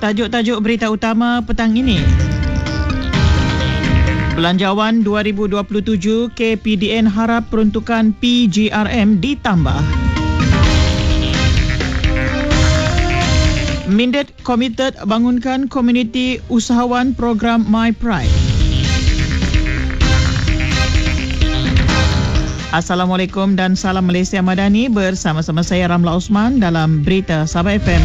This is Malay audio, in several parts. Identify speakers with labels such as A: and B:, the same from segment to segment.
A: tajuk-tajuk berita utama petang ini. Belanjawan 2027, KPDN harap peruntukan PGRM ditambah. Mindet komited bangunkan komuniti usahawan program My Pride. Assalamualaikum dan salam Malaysia Madani, bersama-sama saya Ramla Osman dalam Berita Sabah FM.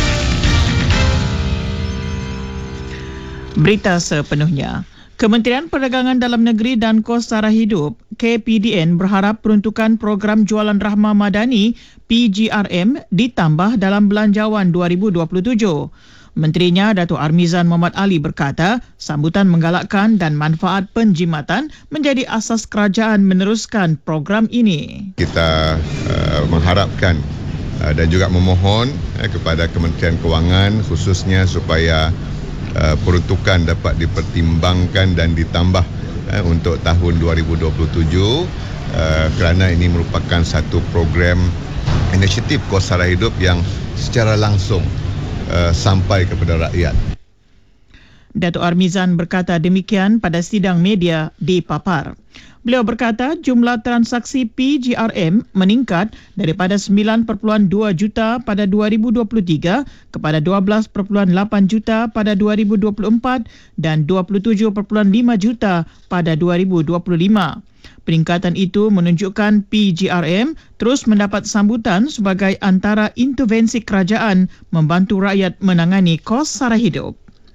A: Berita sepenuhnya. Kementerian Perdagangan Dalam Negeri dan Kos Sara Hidup KPDN berharap peruntukan program Jualan Rahmah Madani PGRM ditambah dalam Belanjawan 2027. Menterinya Datuk Armizan Mohamad Ali berkata, sambutan menggalakkan dan manfaat penjimatan menjadi asas kerajaan meneruskan program ini.
B: Kita mengharapkan dan juga memohon kepada Kementerian Kewangan khususnya supaya peruntukan dapat dipertimbangkan dan ditambah untuk tahun 2027 kerana ini merupakan satu program inisiatif Kos Sara Hidup yang secara langsung sampai kepada rakyat.
A: Datuk Armizan berkata demikian pada sidang media di Papar. Beliau berkata jumlah transaksi PGRM meningkat daripada 9.2 juta pada 2023 kepada 12.8 juta pada 2024 dan 27.5 juta pada 2025. Peningkatan itu menunjukkan PGRM terus mendapat sambutan sebagai antara intervensi kerajaan membantu rakyat menangani kos sara hidup.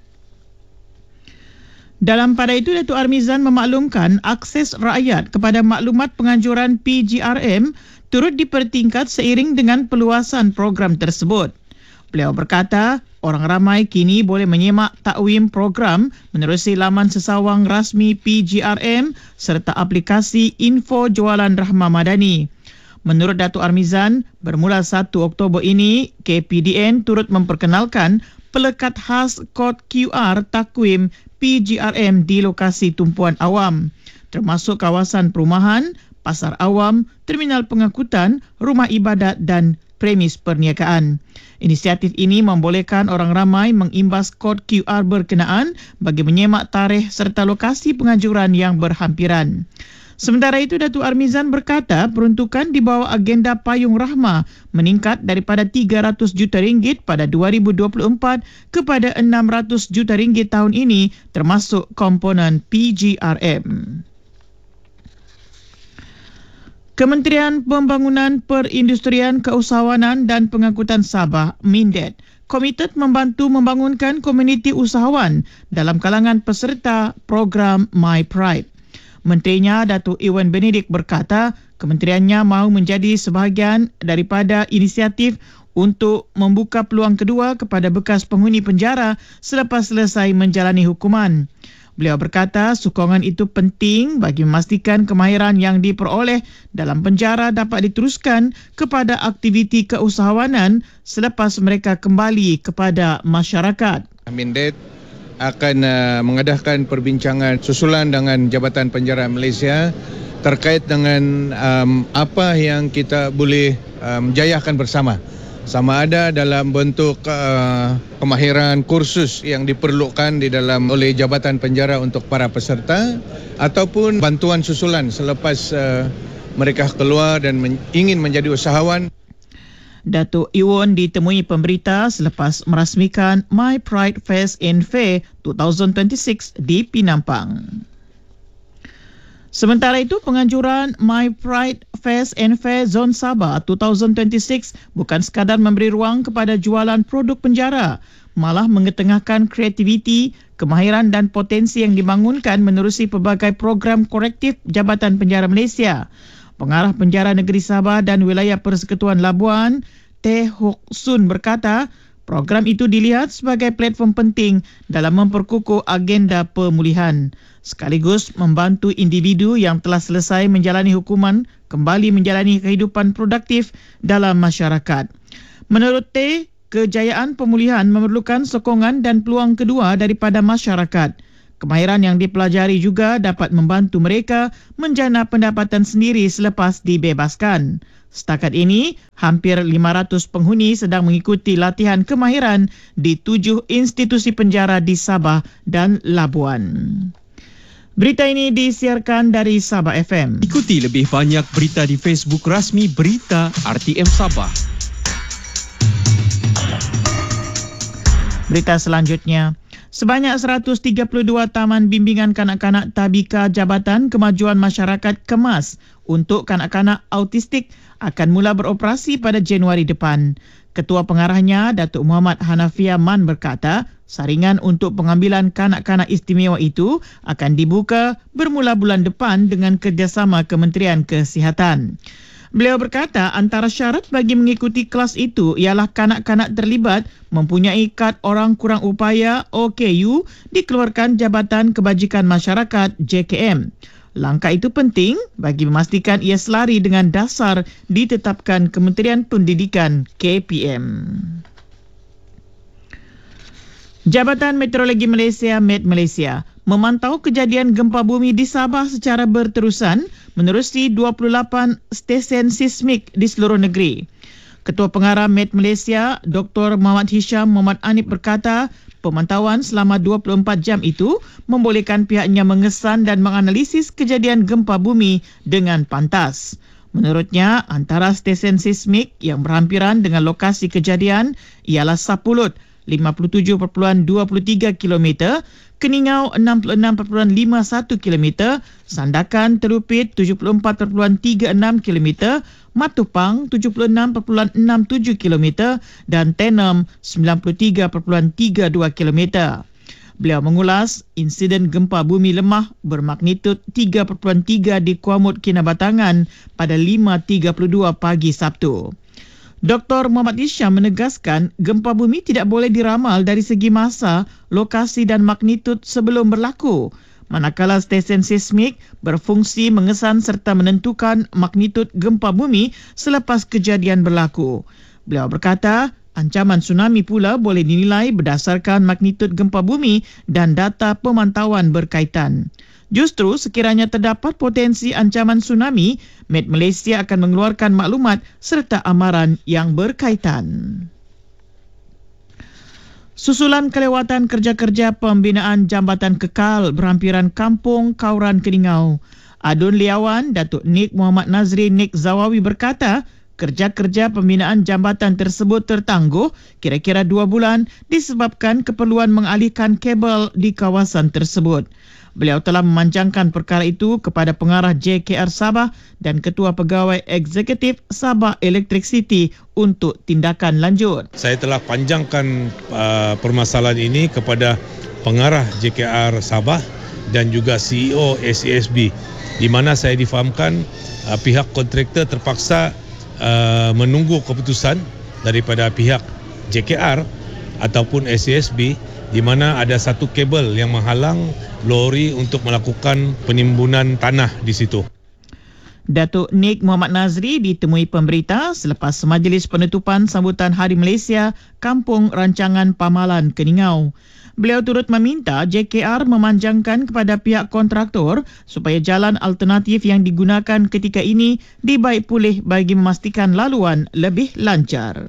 A: Dalam pada itu, Datuk Armizan memaklumkan akses rakyat kepada maklumat penganjuran PGRM turut dipertingkat seiring dengan peluasan program tersebut. Beliau berkata, orang ramai kini boleh menyemak takwim program menerusi laman sesawang rasmi PGRM serta aplikasi Info Jualan Rahmah Madani. Menurut Datuk Armizan, bermula 1 Oktober ini, KPDN turut memperkenalkan pelekat khas kod QR takwim PGRM di lokasi tumpuan awam, termasuk kawasan perumahan, pasar awam, terminal pengangkutan, rumah ibadat dan premis perniagaan. Inisiatif ini membolehkan orang ramai mengimbas kod QR berkenaan bagi menyemak tarikh serta lokasi penganjuran yang berhampiran. Sementara itu, Datuk Armizan berkata peruntukan di bawah agenda Payung Rahmah meningkat daripada RM300 juta pada 2024 kepada RM600 juta tahun ini termasuk komponen PGRM. Kementerian Pembangunan Perindustrian Keusahawanan dan Pengangkutan Sabah, Mindet, komited membantu membangunkan komuniti usahawan dalam kalangan peserta program My Pride. Menterinya Datuk Iwan Benedict berkata kementeriannya mahu menjadi sebahagian daripada inisiatif untuk membuka peluang kedua kepada bekas penghuni penjara selepas selesai menjalani hukuman. Beliau berkata sokongan itu penting bagi memastikan kemahiran yang diperoleh dalam penjara dapat diteruskan kepada aktiviti keusahawanan selepas mereka kembali kepada masyarakat.
C: Mindet akan mengadakan perbincangan susulan dengan Jabatan Penjara Malaysia terkait dengan apa yang kita boleh jayakan bersama. Sama ada dalam bentuk kemahiran kursus yang diperlukan di dalam oleh Jabatan Penjara untuk para peserta ataupun bantuan susulan selepas mereka keluar dan ingin menjadi usahawan.
A: Datuk Iwan ditemui pemberita selepas merasmikan My Pride Fest and Fair 2026 di Pinampang. Sementara itu, penganjuran My Pride Fest and Fair Zon Sabah 2026 bukan sekadar memberi ruang kepada jualan produk penjara, malah mengetengahkan kreativiti, kemahiran dan potensi yang dibangunkan menerusi pelbagai program korektif Jabatan Penjara Malaysia. Pengarah Penjara Negeri Sabah dan Wilayah Persekutuan Labuan, Teh Hok Sun berkata, program itu dilihat sebagai platform penting dalam memperkukuh agenda pemulihan, sekaligus membantu individu yang telah selesai menjalani hukuman kembali menjalani kehidupan produktif dalam masyarakat. Menurut Teh, kejayaan pemulihan memerlukan sokongan dan peluang kedua daripada masyarakat. Kemahiran yang dipelajari juga dapat membantu mereka menjana pendapatan sendiri selepas dibebaskan. Setakat ini, hampir 500 penghuni sedang mengikuti latihan kemahiran di 7 institusi penjara di Sabah dan Labuan. Berita ini disiarkan dari Sabah FM.
D: Ikuti lebih banyak berita di Facebook rasmi Berita RTM Sabah.
A: Berita selanjutnya. Sebanyak 132 taman bimbingan kanak-kanak Tabika Jabatan Kemajuan Masyarakat KEMAS untuk kanak-kanak autistik akan mula beroperasi pada Januari depan. Ketua pengarahnya, Datuk Muhammad Hanafiah Man berkata, saringan untuk pengambilan kanak-kanak istimewa itu akan dibuka bermula bulan depan dengan kerjasama Kementerian Kesihatan. Beliau berkata antara syarat bagi mengikuti kelas itu ialah kanak-kanak terlibat mempunyai kad orang kurang upaya OKU dikeluarkan Jabatan Kebajikan Masyarakat JKM. Langkah itu penting bagi memastikan ia selari dengan dasar ditetapkan Kementerian Pendidikan KPM. Jabatan Meteorologi Malaysia Met Malaysia memantau kejadian gempa bumi di Sabah secara berterusan menerusi 28 stesen sismik di seluruh negeri. Ketua Pengarah Met Malaysia, Dr. Muhammad Hisham Muhammad Anip berkata, pemantauan selama 24 jam itu membolehkan pihaknya mengesan dan menganalisis kejadian gempa bumi dengan pantas. Menurutnya, antara stesen sismik yang berhampiran dengan lokasi kejadian ialah Sapulut 57.23 km, Keningau 66.51 km, Sandakan Terupit 74.36 km, Matupang 76.67 km dan Tenom 93.32 km. Beliau mengulas insiden gempa bumi lemah bermagnitud 3.3 di Kuamut Kinabatangan pada 5.32 pagi Sabtu. Dr. Muhammad Hisham menegaskan gempa bumi tidak boleh diramal dari segi masa, lokasi dan magnitud sebelum berlaku. Manakala stesen seismik berfungsi mengesan serta menentukan magnitud gempa bumi selepas kejadian berlaku. Beliau berkata, ancaman tsunami pula boleh dinilai berdasarkan magnitud gempa bumi dan data pemantauan berkaitan. Justru sekiranya terdapat potensi ancaman tsunami, Met Malaysia akan mengeluarkan maklumat serta amaran yang berkaitan. Susulan kelewatan kerja-kerja pembinaan jambatan kekal berhampiran kampung Kauran Keningau. Adun Liawan, Datuk Nik Muhammad Nazri Nik Zawawi berkata, kerja-kerja pembinaan jambatan tersebut tertangguh kira-kira 2 bulan disebabkan keperluan mengalihkan kabel di kawasan tersebut. Beliau telah memanjangkan perkara itu kepada pengarah JKR Sabah dan Ketua Pegawai Eksekutif Sabah Electric City untuk tindakan lanjut.
E: Saya telah panjangkan permasalahan ini kepada pengarah JKR Sabah dan juga CEO SASB, di mana saya difahamkan pihak kontraktor terpaksa menunggu keputusan daripada pihak JKR ataupun SASB, di mana ada satu kabel yang menghalang lori untuk melakukan penimbunan tanah di situ.
A: Datuk Nik Muhammad Nazri ditemui pemberita selepas majlis penutupan sambutan Hari Malaysia Kampung Rancangan Pamalan Keningau. Beliau turut meminta JKR memanjangkan kepada pihak kontraktor supaya jalan alternatif yang digunakan ketika ini dibaik pulih bagi memastikan laluan lebih lancar.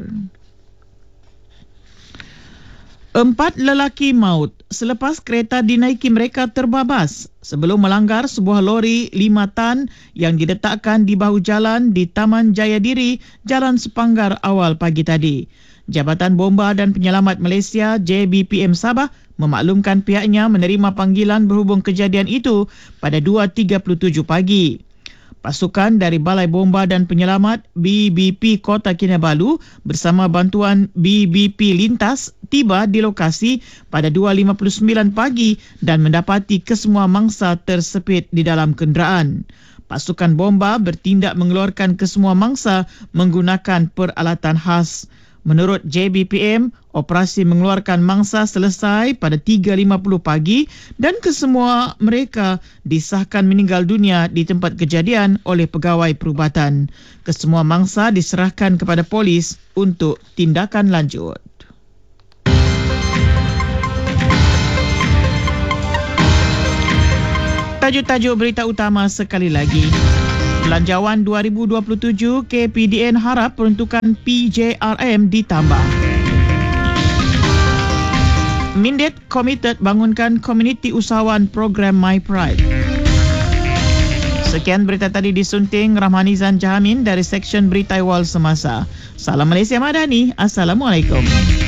A: 4 lelaki maut selepas kereta dinaiki mereka terbabas sebelum melanggar sebuah lori 5 tan yang diletakkan di bahu jalan di Taman Jayadiri, Jalan Sepanggar awal pagi tadi. Jabatan Bomba dan Penyelamat Malaysia JBPM Sabah memaklumkan pihaknya menerima panggilan berhubung kejadian itu pada 2.37 pagi. Pasukan dari Balai Bomba dan Penyelamat BBP Kota Kinabalu bersama bantuan BBP Lintas tiba di lokasi pada 2.59 pagi dan mendapati kesemua mangsa tersepit di dalam kenderaan. Pasukan bomba bertindak mengeluarkan kesemua mangsa menggunakan peralatan khas. Menurut JBPM, operasi mengeluarkan mangsa selesai pada 3.50 pagi dan kesemua mereka disahkan meninggal dunia di tempat kejadian oleh pegawai perubatan. Kesemua mangsa diserahkan kepada polis untuk tindakan lanjut. Tajuk-tajuk berita utama sekali lagi. Belanjawan 2027, KPDN harap peruntukan PJRM ditambah. Mindet committed bangunkan komuniti usahawan program My Pride. Sekian berita tadi disunting Rahmanizan Jahamin dari Seksyen Berita Awal Semasa. Salam Malaysia Madani. Assalamualaikum.